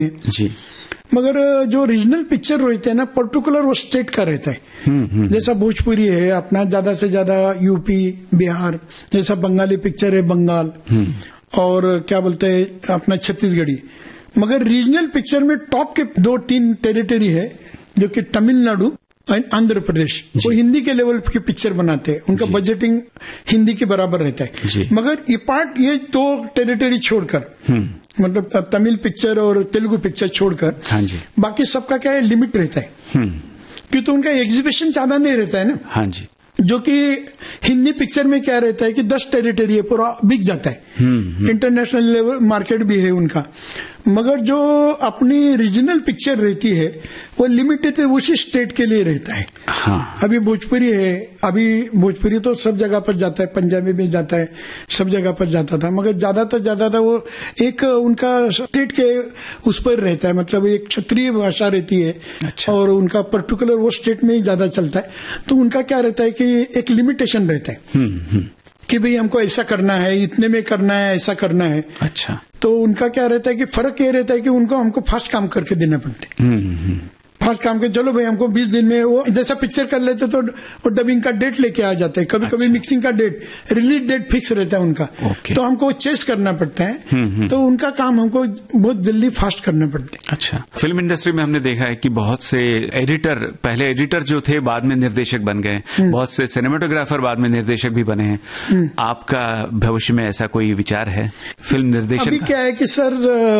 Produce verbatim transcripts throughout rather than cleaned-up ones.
जी। मगर जो regional picture रहते हैं ना, पर्टिकुलर वो स्टेट का रहता है। जैसा भोजपुरी है अपना, ज्यादा से ज्यादा यूपी बिहार, जैसा बंगाली पिक्चर है बंगाल, और क्या बोलते हैं अपना छत्तीसगढ़ी। मगर रीजनल पिक्चर में टॉप के दो तीन टेरिटरी है, जो कि तमिलनाडु और आंध्र प्रदेश, वो हिंदी के लेवल की पिक्चर बनाते हैं। उनका बजटिंग हिंदी के बराबर रहता है। मगर ये पार्ट, ये दो टेरिटरी छोड़कर, मतलब तमिल पिक्चर और तेलुगु पिक्चर छोड़कर, हाँ जी, बाकी सबका क्या है, लिमिट रहता है। क्योंकि तो उनका एग्जीबिशन ज्यादा नहीं रहता है ना। हाँ जी। जो कि हिंदी पिक्चर में क्या रहता है कि दस टेरिटरी है, पूरा बिक जाता है। इंटरनेशनल लेवल मार्केट भी है उनका। मगर जो अपनी रीजनल पिक्चर रहती है वो लिमिटेड उसी स्टेट के लिए रहता है। हाँ। अभी भोजपुरी है, अभी भोजपुरी तो सब जगह पर जाता है, पंजाबी में जाता है, सब जगह पर जाता था। मगर ज्यादातर ज्यादा था वो एक उनका स्टेट के उस पर रहता है, मतलब एक क्षेत्रीय भाषा रहती है। अच्छा। और उनका पर्टिकुलर वो स्टेट में ही ज्यादा चलता है। तो उनका क्या रहता है कि एक लिमिटेशन रहता है कि भाई हमको ऐसा करना है, इतने में करना है, ऐसा करना है। अच्छा। तो उनका क्या रहता है कि फर्क ये रहता है कि उनको हमको फास्ट काम करके देना पड़ता है। फास्ट काम के चलो भाई हमको बीस दिन में वो जैसा पिक्चर कर लेते तो वो डबिंग का डेट लेके आ जाते हैं, कभी अच्छा। कभी मिक्सिंग का डेट, रिलीज डेट फिक्स रहता है उनका। तो हमको चेस करना पड़ता है। तो उनका काम हमको बहुत जल्दी फास्ट करना पड़ता है। अच्छा। फिल्म इंडस्ट्री में हमने देखा है कि बहुत से एडिटर, पहले एडिटर जो थे बाद में निर्देशक बन गए, बहुत से सिनेमेटोग्राफर बाद में निर्देशक भी बने हैं। आपका भविष्य में ऐसा कोई विचार है फिल्म निर्देशक? अभी क्या है कि सर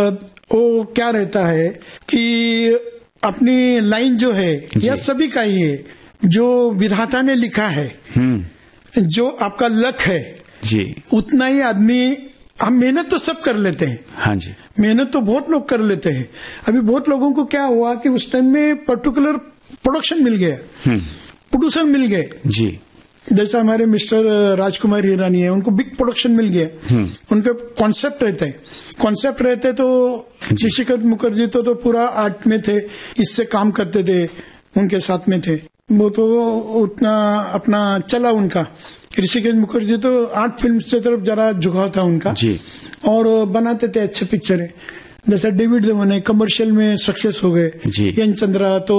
वो क्या रहता है कि अपनी लाइन जो है यह सभी का ही है, जो विधाता ने लिखा है, जो आपका लक है जी, उतना ही आदमी। हम मेहनत तो सब कर लेते हैं। हाँ जी। मेहनत तो बहुत लोग कर लेते हैं। अभी बहुत लोगों को क्या हुआ कि उस टाइम में पर्टिकुलर प्रोडक्शन मिल गया, प्रोड्यूसर मिल गए जी। जैसा हमारे मिस्टर राजकुमार हिरानी है, उनको बिग प्रोडक्शन मिल गया। उनके कॉन्सेप्ट रहते हैं, कॉन्सेप्ट रहते तो ऋषिकांत मुखर्जी तो, तो पूरा आर्ट में थे, इससे काम करते थे, उनके साथ में थे। वो तो उतना अपना चला उनका। ऋषिकांत मुखर्जी तो आर्ट फिल्म से तरफ जरा झुकाव था उनका जी। और बनाते थे अच्छे पिक्चर है। जैसा डेविड धवन कमर्शियल में सक्सेस हो गए, यन चंद्रा तो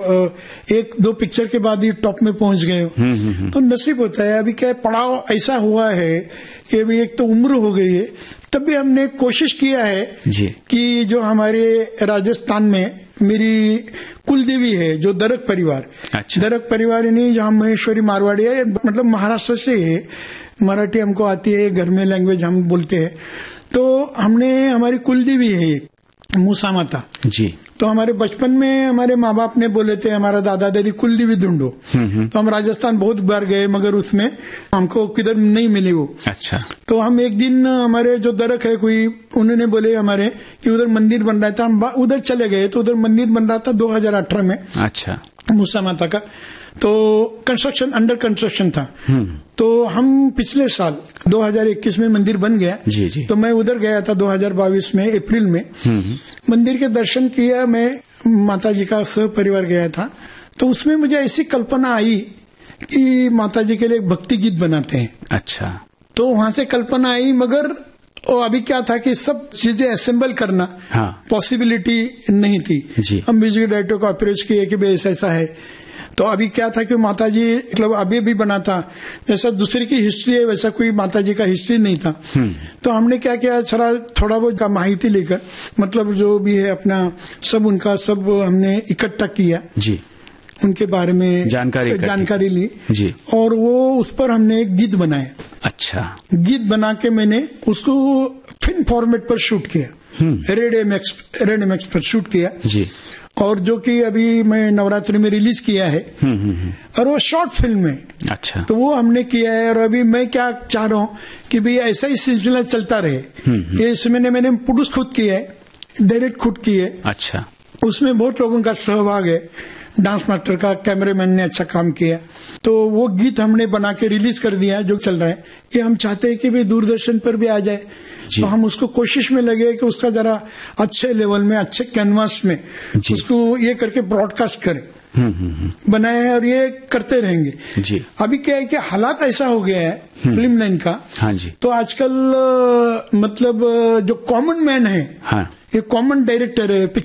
एक दो पिक्चर के बाद ही टॉप में पहुंच गए। तो नसीब होता है। अभी क्या पड़ाव ऐसा हुआ है कि अभी एक तो उम्र हो गई है, तब भी हमने कोशिश किया है जी। कि जो हमारे राजस्थान में मेरी कुलदेवी है, जो दरक परिवार, अच्छा। दरक परिवार यानी जहाँ महेश्वरी मारवाड़ी है, मतलब महाराष्ट्र से है। मराठी हमको आती है, घर में लैंग्वेज हम बोलते हैं। तो हमने, हमारी कुलदेवी है एक मूसा माता जी। तो हमारे बचपन में हमारे माँ बाप ने बोले थे हमारा दादा दादी कुलदेवी ढूंढो। तो हम राजस्थान बहुत बार गए, मगर उसमें हमको किधर नहीं मिली वो। अच्छा। तो हम एक दिन, हमारे जो दरक है कोई, उन्होंने बोले हमारे कि उधर मंदिर बन रहा था, हम उधर चले गए। तो उधर मंदिर बन रहा था दो हजार अठारह में। अच्छा। मूसा माता का तो कंस्ट्रक्शन, अंडर कंस्ट्रक्शन था। तो हम पिछले साल दो हजार इक्कीस में मंदिर बन गया जी जी। तो मैं उधर गया था दो हजार बाईस में अप्रैल में। मंदिर के दर्शन किया, मैं माता जी का सह परिवार गया था। तो उसमें मुझे ऐसी कल्पना आई कि माता जी के लिए एक भक्ति गीत बनाते हैं। अच्छा। तो वहां से कल्पना आई, मगर और अभी क्या था कि सब चीजें असेंबल करना हाँ। पॉसिबिलिटी नहीं थी जी। हम म्यूजिक डायरेक्टर को अप्रोच किए कि भाई ऐसा ऐसा है। तो अभी क्या था कि माता जी मतलब अभी भी बना था, जैसा दूसरे की हिस्ट्री है वैसा कोई माता जी का हिस्ट्री नहीं था। तो हमने क्या किया, थोड़ा थोड़ा बहुत माहिती लेकर, मतलब जो भी है अपना सब उनका सब हमने इकट्ठा किया जी, उनके बारे में जानकारी जानकारी ली जी। और वो उस पर हमने एक गीत बनाया। अच्छा। गीत बना के मैंने उसको फिल्म फॉर्मेट पर शूट किया, रेड एमएक्स रेड एमएक्स पर शूट किया जी। और जो कि अभी मैं नवरात्रि में रिलीज किया है। और वो शॉर्ट फिल्म है। अच्छा। तो वो हमने किया है। और अभी मैं क्या चाह रहा हूँ कि भाई ऐसा ही सिलसिला चलता रहे। ये इसमें मैंने प्रोड्यूस खुद किया है, डायरेक्ट खुद की है। अच्छा। उसमें बहुत लोगों का सहभाग है, डांस मास्टर का, कैमरामैन ने अच्छा काम किया। तो वो गीत हमने बना के रिलीज कर दिया, जो चल रहा है। ये हम चाहते हैं कि भाई दूरदर्शन पर भी आ जाए। तो हम उसको कोशिश में लगे कि उसका जरा अच्छे लेवल में, अच्छे कैनवास में उसको ये करके ब्रॉडकास्ट करें। बनाए हैं और ये करते रहेंगे जी। अभी क्या है कि हालात ऐसा हो गया है फिल्म लाइन का। हाँ जी। तो आजकल मतलब जो कॉमन मैन है हाँ। ये कॉमन डायरेक्टर है,